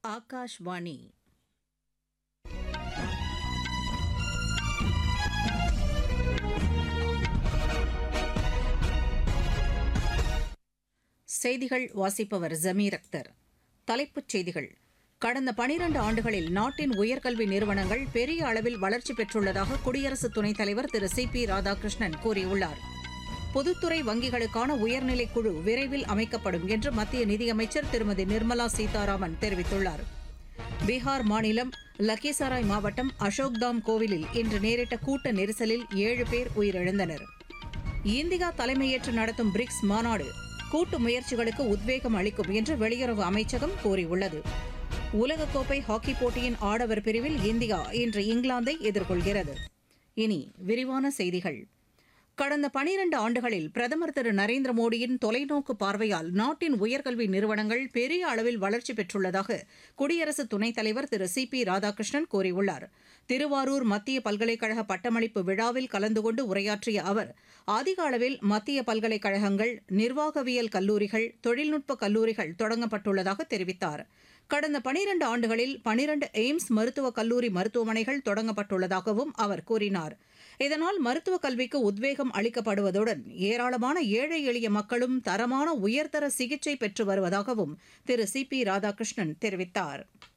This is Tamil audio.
ஆகாஷ்வாணி. செய்திகள் வாசிப்பவர் ஜமீர் அக்தர். தலைப்புச் செய்திகள்: கடந்த 12 ஆண்டுகளில் நாட்டின் உயர்கல்வி நிறுவனங்கள் பெரிய அளவில் வளர்ச்சி பெற்றுள்ளதாக குடியரசு துணைத் தலைவர் திரு சி ராதாகிருஷ்ணன் கூறியுள்ளார். பொதுத்துறை வங்கிகளுக்கான உயர்நிலைக் குழு விரைவில் அமைக்கப்படும் என்று மத்திய நிதியமைச்சர் திருமதி நிர்மலா சீதாராமன் தெரிவித்துள்ளார். பீகார் மாநிலம் லக்கிசராய் மாவட்டம் அசோக்தாம் கோவிலில் இன்று நேரிட்ட கூட்ட நெரிசலில் 7 பேர் உயிரிழந்தனர். இந்தியா தலைமையேற்று நடத்தும் பிரிக்ஸ் மாநாடு கூட்டு முயற்சிகளுக்கு உத்வேகம் அளிக்கும் என்று வெளியுறவு அமைச்சகம் கூறியுள்ளது. உலகக்கோப்பை ஹாக்கிப் போட்டியின் ஆடவர் பிரிவில் இந்தியா இன்று இங்கிலாந்தை எதிர்கொள்கிறது. இனி விரிவான செய்திகள். கடந்த 12 ஆண்டுகளில் பிரதமர் திரு நரேந்திர மோடியின் தொலைநோக்கு பார்வையால் நாட்டின் உயர்கல்வி நிறுவனங்கள் பெரிய அளவில் வளர்ச்சி பெற்றுள்ளதாக குடியரசு துணைத் தலைவர் திரு சி ராதாகிருஷ்ணன் கூறியுள்ளார். திருவாரூர் மத்திய பல்கலைக்கழக பட்டமளிப்பு விழாவில் கலந்து கொண்டு உரையாற்றிய அவர், அதிக அளவில் மத்திய பல்கலைக்கழகங்கள், நிர்வாகவியல் கல்லூரிகள், தொழில்நுட்ப கல்லூரிகள் தொடங்கப்பட்டுள்ளதாக தெரிவித்தார். கடந்த 12 ஆண்டுகளில் 12 எய்ம்ஸ் மருத்துவக் கல்லூரி மருத்துவமனைகள் தொடங்கப்பட்டுள்ளதாகவும் அவர் கூறினார். இதனால் மருத்துவக் கல்விக்கு உத்வேகம் அளிக்கப்படுவதுடன் ஏராளமான ஏழை எளிய மக்களும் தரமான உயர்தர சிகிச்சை பெற்று வருவதாகவும் திரு சி ராதாகிருஷ்ணன் தெரிவித்தார்.